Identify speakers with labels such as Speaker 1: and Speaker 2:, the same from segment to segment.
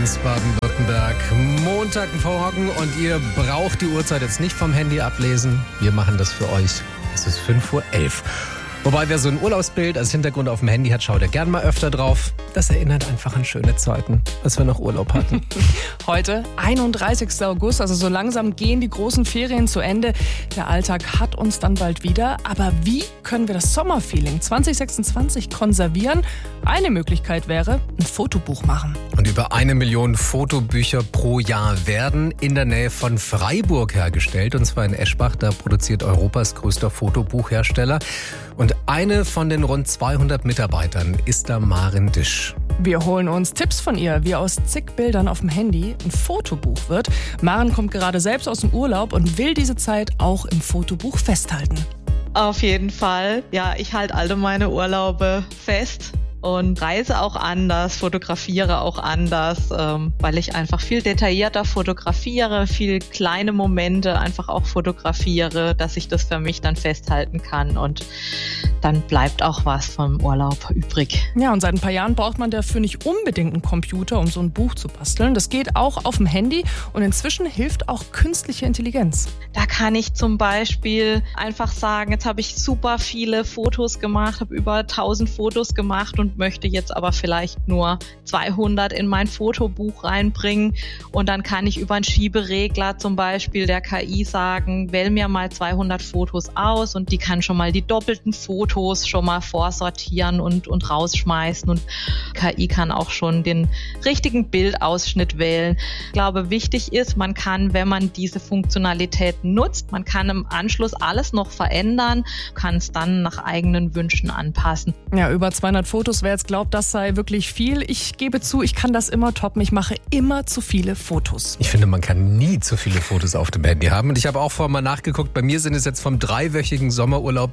Speaker 1: 1 Baden-Württemberg. Montag ein Vorhocken und ihr braucht die Uhrzeit jetzt nicht vom Handy ablesen. Wir machen das für euch. Es ist 5:11 Uhr. Wobei, wer so ein Urlaubsbild als Hintergrund auf dem Handy hat, schaut er gern mal öfter drauf. Das erinnert einfach an schöne Zeiten, als wir noch Urlaub hatten.
Speaker 2: Heute, 31. August, also so langsam gehen die großen Ferien zu Ende. Der Alltag hat uns dann bald wieder. Aber wie können wir das Sommerfeeling 2026 konservieren? Eine Möglichkeit wäre, ein Fotobuch machen.
Speaker 1: Und über 1 Million Fotobücher pro Jahr werden in der Nähe von Freiburg hergestellt. Und zwar in Eschbach, da produziert Europas größter Fotobuchhersteller. Und eine von den rund 200 Mitarbeitern ist da Maren Disch.
Speaker 2: Wir holen uns Tipps von ihr, wie aus zig Bildern auf dem Handy ein Fotobuch wird. Maren kommt gerade selbst aus dem Urlaub und will diese Zeit auch im Fotobuch festhalten.
Speaker 3: Auf jeden Fall. Ja, ich halte alle meine Urlaube fest und reise auch anders, fotografiere auch anders, weil ich einfach viel detaillierter fotografiere, viel kleine Momente einfach auch fotografiere, dass ich das für mich dann festhalten kann und dann bleibt auch was vom Urlaub übrig.
Speaker 2: Ja, und seit ein paar Jahren braucht man dafür nicht unbedingt einen Computer, um so ein Buch zu basteln. Das geht auch auf dem Handy und inzwischen hilft auch künstliche Intelligenz.
Speaker 3: Da kann ich zum Beispiel einfach sagen, jetzt habe ich super viele Fotos gemacht, habe über 1000 Fotos gemacht und möchte jetzt aber vielleicht nur 200 in mein Fotobuch reinbringen. Und dann kann ich über einen Schieberegler zum Beispiel der KI sagen, wähl mir mal 200 Fotos aus und die kann schon mal die doppelten Fotos schon mal vorsortieren und rausschmeißen. Und KI kann auch schon den richtigen Bildausschnitt wählen. Ich glaube, wichtig ist, man kann, wenn man diese Funktionalitäten nutzt, man kann im Anschluss alles noch verändern, kann es dann nach eigenen Wünschen anpassen.
Speaker 2: Ja, über 200 Fotos, wer jetzt glaubt, das sei wirklich viel. Ich gebe zu, ich kann das immer toppen. Ich mache immer zu viele Fotos.
Speaker 1: Ich finde, man kann nie zu viele Fotos auf dem Handy haben. Und ich habe auch vorher mal nachgeguckt, bei mir sind es jetzt vom 3-wöchigen Sommerurlaub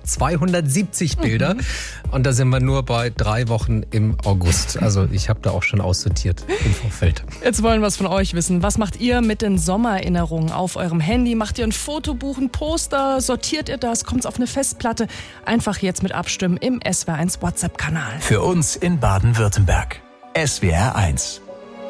Speaker 1: 270 Bilder. Und da sind wir nur bei 3 Wochen im August. Also ich habe da auch schon aussortiert im Vorfeld.
Speaker 2: Jetzt wollen wir es von euch wissen. Was macht ihr mit den Sommererinnerungen auf eurem Handy? Macht ihr ein Fotobuch, ein Poster? Sortiert ihr das? Kommt es auf eine Festplatte? Einfach jetzt mit abstimmen im SWR1 WhatsApp-Kanal.
Speaker 4: Für uns in Baden-Württemberg. SWR1.